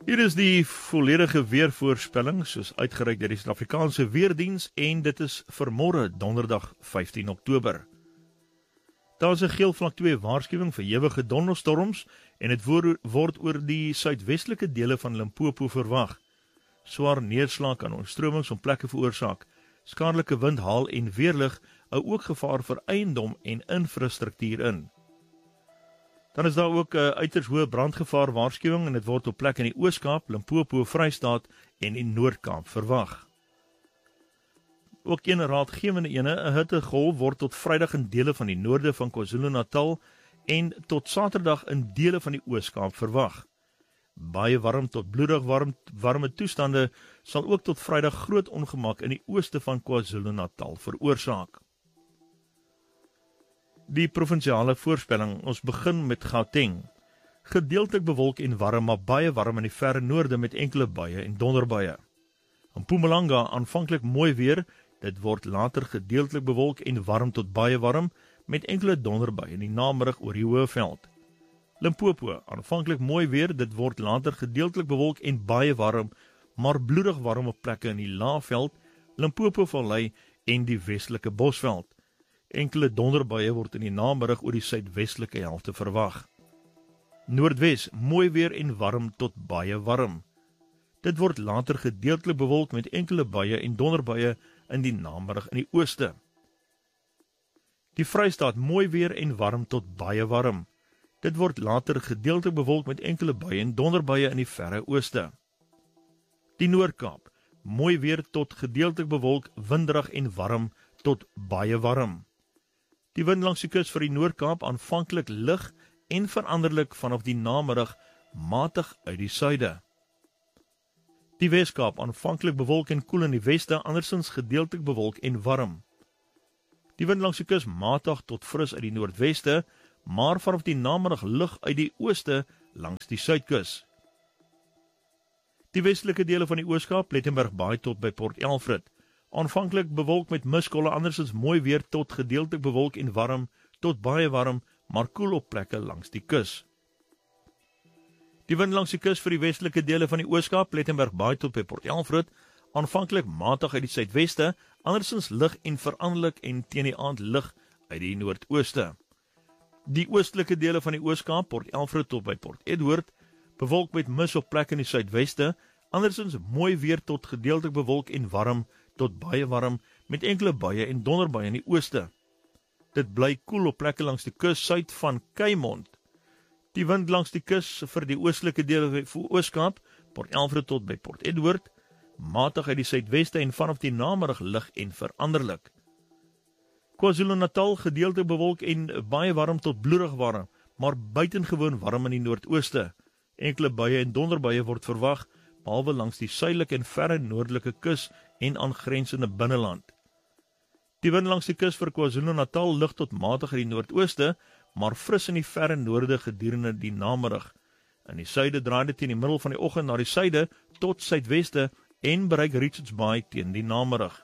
Hier is die volledige weervoorspelling soos uitgereik deur die Suid-Afrikaanse Weerdiens en dit is vir môre donderdag 15 Oktober. Daar is 'n geel vlak 2 waarskuwing vir ewige donderstorms en dit word oor die suidwestelike dele van Limpopo verwag. Swaar neerslag kan oorstromings op plekke veroorsaak. Skadelike wind, haal en weerlig hou ook gevaar vir eiendom en infrastruktuur in. Dan is daar ook 'n uiters hoë brandgevaar waarskuwing en dit word op plekke in die Oos-Kaap, Limpopo, Vrystaat en die Noord-Kaap verwag. Ook een raadgewende ene, 'n hittegolf word tot Vrydag in dele van die noorde van KwaZulu-Natal en tot Saterdag in dele van die Oos-Kaap verwag. Baie warm tot bloedig warme toestande sal ook tot Vrydag groot ongemak in die ooste van KwaZulu-Natal veroorsaak. Die provinsiale voorspelling, ons begin met Gauteng. Gedeeltelik bewolk en warm, maar baie warm in die verre noorde met enkele buie en donderbuie. In Mpumalanga aanvanklik mooi weer, dit word later gedeeltelik bewolk en warm tot baie warm met enkele donderbuie in die namiddag oor die Hoëveld. Limpopo, aanvanklik mooi weer, dit word later gedeeltelik bewolk en baie warm, maar bloedig warm op plekke in die Laagveld, Limpopo Vallei en die Westelike Bosveld. Enkele donderbuie word in die namiddag oor die suidwestelike helfte verwag. Noordwes, mooi weer en warm tot baie warm. Dit word later gedeeltelik bewolk met enkele buie en donderbuie in die namiddag in die ooste. Die Vrystaat, mooi weer en warm tot baie warm. Dit word later gedeeltelik bewolk met enkele buie en donderbuie in die verre ooste. Die Noord-Kaap, mooi weer tot gedeeltelik bewolk, winderig en warm tot baie warm. Die wind langs die kus vir die Noord-Kaap aanvanklik lig en veranderlik vanaf die namiddag matig uit die suide. Die Wes-Kaap aanvanklik bewolk en koel in die weste, andersins gedeeltelik bewolk en warm. Die wind langs die kus matig tot fris uit die noordweste, maar vanaf die namiddag lig uit die ooste langs die suidkus. Die westelike dele van die Oos-Kaap, Plettenberg Baai tot by Port Elfrid, aanvanklik bewolk met miskolle, andersins mooi weer tot gedeeltelik bewolk en warm tot baie warm, maar koel op plekke langs die kus. Die wind langs die kus vir die westelike dele van die Oos-Kaap, Plettenberg Baai tot by Port Elfrid, aanvanklik matig uit die suidweste, andersins lig en veranderlik en teen die aand lig uit die noordooste. Die oostelike dele van die Oos-Kaap, Port Elfrid tot by Port Edward, bewolk met mis op plekke in die suidweste, andersins mooi weer tot gedeeltelik bewolk en warm tot baie warm met enkele buie en donderbuie in die ooste. Dit bly koel op plekke langs die kus suid van Kaimond. Die wind langs die kus vir die oostelike dele van Oos-Kaap, Port Elfrid tot by Port Edward, matig uit die suidweste en vanaf die namiddag lig en veranderlik. KwaZulu-Natal gedeeltelik bewolk en baie warm tot bloedig warm, maar buitengewoon warm in die noordooste. Enkele buie en donderbuie word verwag, behalwe langs die suidelike en verre noordelike kus en aangrensende binneland. Die wind langs die kus vir KwaZulu-Natal lig tot matig in die noordooste, maar fris in die verre noorde gedurende die namiddag. In die suide draai dit teen die middel van die oggend na die suide tot suidweste en bereik Richards Bay teen die namiddag.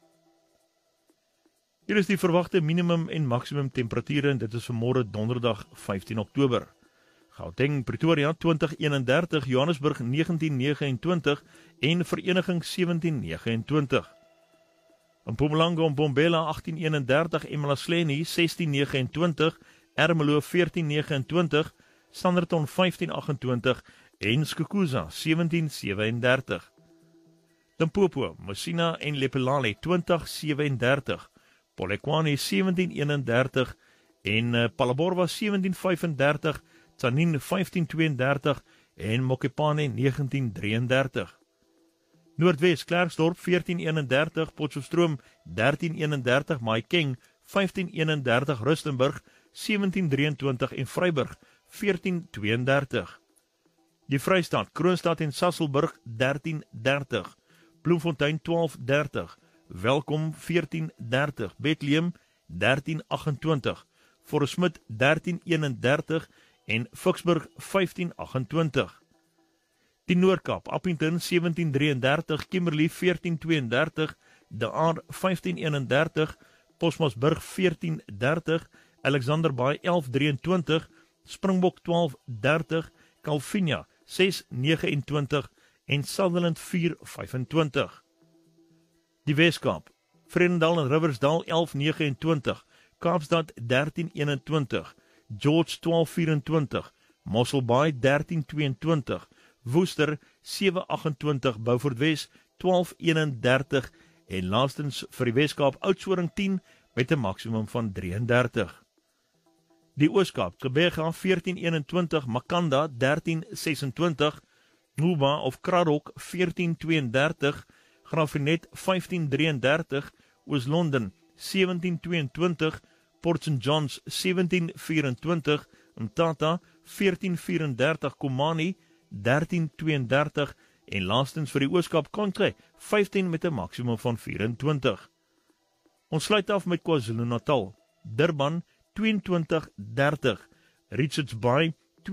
Hier is die verwagte minimum en maksimum temperature en dit is vir môre donderdag 15 Oktober. Gauteng, Pretoria 2031, Johannesburg 1929 en Vereniging 1729. In Mpumalanga en Mbombela 1831, Emalahleni 1629, Ermelo 1429, Standerton 1528 en Skukuza 1737. Limpopo, Messina en Lepelale 2037, Polokwane 1731 en Phalaborwa 1735, Tzaneen 1532 en Mokopane 1933. Noordwes, Klerksdorp 1431, Potchefstroom 1331, Mahikeng 1531, Rustenburg 1723 en Vryburg 1432. Die Vrystaat, Kroonstad en Sasolburg 1330, Bloemfontein 1230, Welkom 1430, Bethlehem 1328, Forresmit 1331 en Vicksburg 1528. Die Noord-Kaap, Appington 1733, Kimberley 1432, De Aar 1531, Posmasburg 1430, Alexander Bay 1123, Springbok 1230, Calvinia 6:29 en Sutherland 4:25. Die Weskaap, Vredendal en Riversdal 11:29, Kaapstad 13:21, George 12:24, Mossel Bay 13:22, Woester 7:28, Beaufort Wes 12:31 en laastens vir die Weskaap Oudtshoorn 10 met 'n maksimum van 33. Die Ooskaap, Gqeberha 14:21, Makanda 13:26, Nuba of Kraddock 14:32, Graafrenet 15:33, Oos-London 17:22, Port St Johns 17:24, Mthatha 14:34, Komani 13:32 en laastens vir die Ooskaap Kontre 15 met 'n maksimum van 24. Ons sluit af met KwaZulu-Natal, Durban 22:30, Richards Bay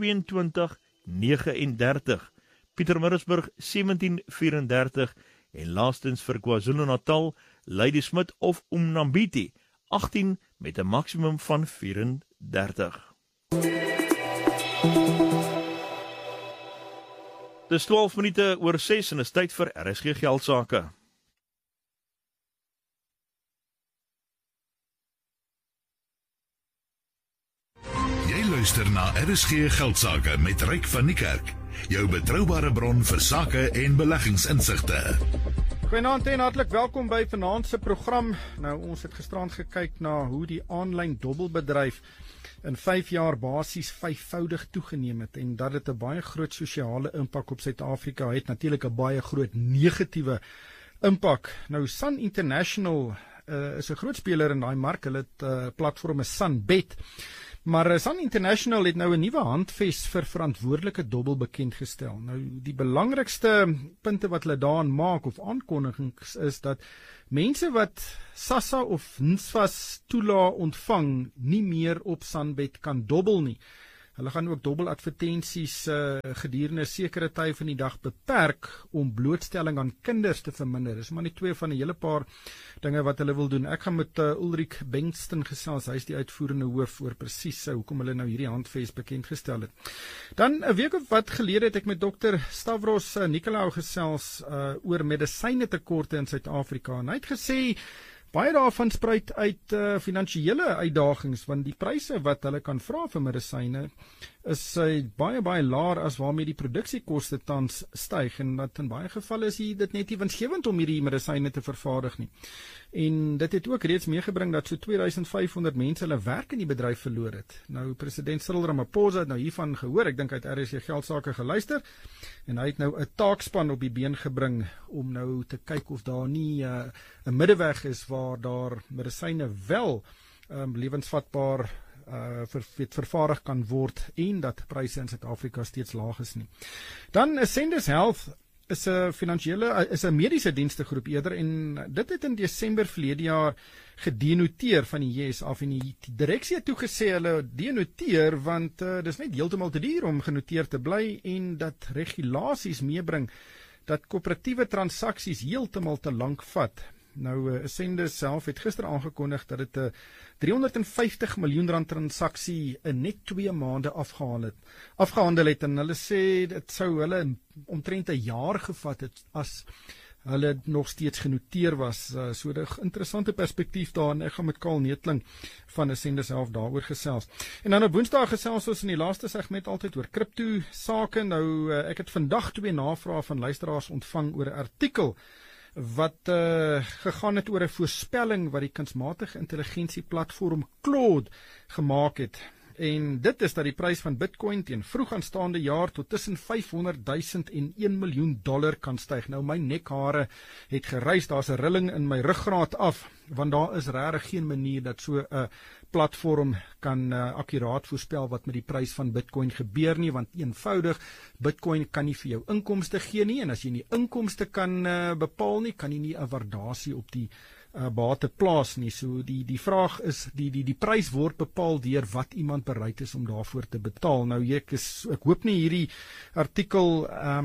22:39, Pietermaritzburg 17:34 en laastens vir KwaZulu-Natal, Ladysmith of Umnambiti 18 met 'n maksimum van 34. Dis 12 minute oor 6 en is tyd vir RSG Geldsaake. Jy luister na RSG Geldsaake met Ryk van die Kerk, jou betroubare bron vir sake en beleggingsinsigte. Goeienaand en hartlik welkom by vanaand se program. Nou, ons het gisterand gekyk na hoe die aanlyn dobbelbedryf in 5 jaar basies 5voudig toegeneem het en dat dit 'n baie groot sosiale impak op Suid-Afrika het, natuurlik 'n baie groot negatiewe impak. Nou, Sun International is 'n groot speler in daai mark. Hulle het platform SunBet. Maar Sun International het nou 'n nuwe handves vir verantwoordelike dobbel bekendgestel. Nou, die belangrikste punte wat hulle daarin maak of aankondigings is dat mense wat SASSA of NSFAS toelaag ontvang nie meer op SunBet kan dobbel nie. Hulle gaan ook dobbeladvertensies gedurende 'n sekere tyd van die dag beperk om blootstelling aan kinders te verminder. Dis maar net 2 van 'n hele paar dinge wat hulle wil doen. Ek gaan met Ulrich Bengtsen gesels. Hy is die uitvoerende hoof oor presies hoekom hulle nou hierdie handves bekendgestel het. Dan 'n week of wat gelede het ek met Dr. Stavros Nicolaou gesels oor medisynetekorte in Suid-Afrika en hy het gesê baie daarvan spruit uit finansiële uitdagings, want die pryse wat hulle kan vra vir medisyne is baie laer as waarmee die produksiekoste tans styg en dat in baie gevalle is dit net nie winsgewend om hierdie medisyne te vervaardig nie. En dit het ook reeds meegebring dat so 2500 mense hulle werk in die bedryf verloor het. Nou, president Cyril Ramaphosa het nou hiervan gehoor, ek dink hy het RSG Geldsaake geluister en hy het nou 'n taakspan op die been gebring om nou te kyk of daar nie 'n middeweg is waar daar medisyne wel lewensvatbaar vervaardig kan word en dat pryse in Suid-Afrika steeds laag is nie. Dan Ascendus Health is 'n mediese dienstegroep eerder en dit het in Desember verlede jaar gedenoteer van die JSE af en die direksie het toegesê hulle denoteer want dis net heeltemal te duur om genoteer te bly en dat regulasies meebring dat koöperatiewe transaksies heeltemal te lank vat. Nou, Ascendus self het gister aangekondig dat dit 'n R350 miljoen transaksie in net 2 maande afgehandel het en hulle sê dit sou hulle omtrent 'n jaar gevat het as hulle nog steeds genoteer was. So 'n interessante perspektief daar en ek gaan met Karl Neethling van Ascendus self daaroor gesels. En dan op Woensdag gesels ons in die laaste segment altyd oor kripto sake. Nou, ek het vandag 2 navrae van luisteraars ontvang oor 'n artikel wat gegaan het oor 'n voorspelling wat die kunsmatige intelligensie platform Claude gemaak het. En dit is dat die prys van Bitcoin teen vroeg aanstaande jaar tot tussen $500,000 en $1 miljoen kan styg. Nou, my nekhare het gereis, daar's 'n rilling in my ruggraat af, want daar is regtig geen manier dat so 'n platform kan akkuraat voorspel wat met die prys van Bitcoin gebeur nie, want eenvoudig, Bitcoin kan nie vir jou inkomste gee nie, en as jy nie inkomste kan bepaal nie, kan jy nie 'n waardasie op die bate plaas nie. So die vraag is, die prys word bepaal deur wat iemand bereid is om daarvoor te betaal. Nou, ek hoop nie hierdie artikel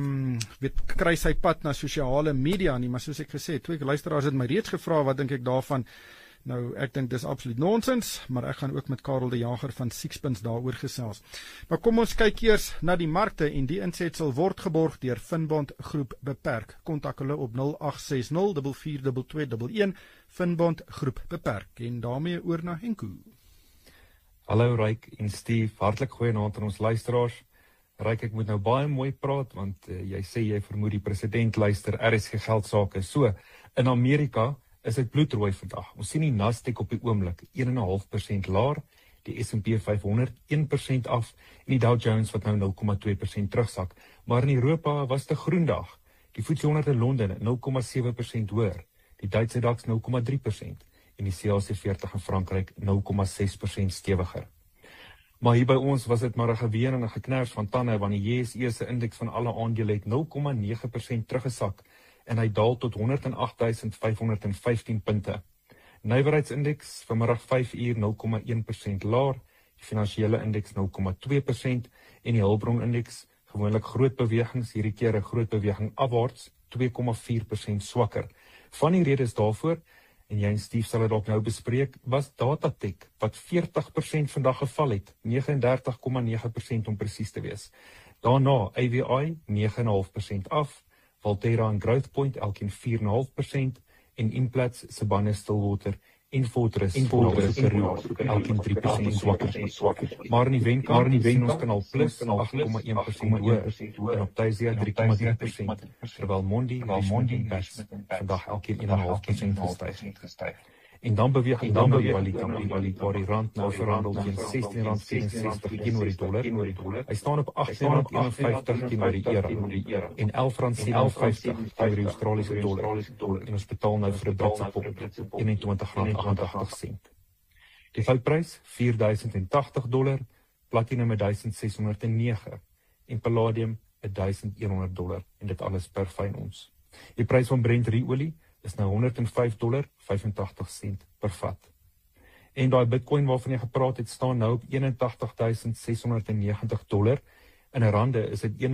kry sy pad na sosiale media nie, maar soos ek gesê het, 2 luisteraars het my reeds gevra, wat dink ek daarvan? Nou, ek dink dis absoluut nonsens, maar ek gaan ook met Karel de Jager van Sixpence daaroor gesels. Maar kom ons kyk eers na die markte en die insetsel word geborg deur Finbond Groep Beperk. Kontak hulle op 0860 442211 Finbond Groep Beperk. En daarmee oor na Henko. Hallo Ryk en Steve, hartlik goeienaand aan ons luisteraars. Ryk, ek moet nou baie mooi praat, want jy sê jy vermoed die president luister RSG Geldsaake. So, in Amerika is dit bloedrooi vandag. Ons sien die Nasdaq op die oomblik 1,5% laer, die S&P 500 1% af en die Dow Jones wat nou 0,2% terugsak. Maar in Europa was dit 'n groen dag. Die FTSE 100 in Londen 0,7% hoër, die Duitse DAX 0,3% en die CAC 40 in Frankryk 0,6% stewiger. Maar hier by ons was dit maar 'n geween en 'n geknars van tande, want die JSE se indeks van alle aandele het 0,9% teruggesak en hy daal tot 108.515 punte. Nywerheidsindeks vanmiddag 5 uur 0,1% laer, die finansiële indeks 0,2% en die hulpbronindeks gewoonlik groot bewegings, hierdie keer 'n groot beweging afwaarts, 2,4% swakker. Van die redes daarvoor, en jy en Steve sal dit dalk nou bespreek, was Datatech wat 40% vandag geval het, 39,9% om presies te wees. Daarna AVI 9,5% af, Valterra en Growthpoint elkeen 4,5% en Implats, Sibanye-Stillwater en Fortress elkeen 3% swakker. Maar in die wenkaart sien ons Canal Plus 8,1% hoër en Optasia 3,3%, terwyl Mondi en Bats vandag elkeen 1,5% gestyg. En dan beweeg hy dan na die valuta, waar die rand nou verhandel teen R16.64 teenoor die dollar. Hy staan op R18.51 teenoor die euro en R11.57 teenoor die Australiese dollar. En ons betaal nou vir 'n Britse pond R21.88. Die goudprys $4,080, platinum $1,609 en palladium $1,100 en dit alles per fyn ons. Die prys van Brent ruolie is nou $105.85 per vat. En daai Bitcoin waarvan jy gepraat het, staan nou op $81.690 en in rande is dit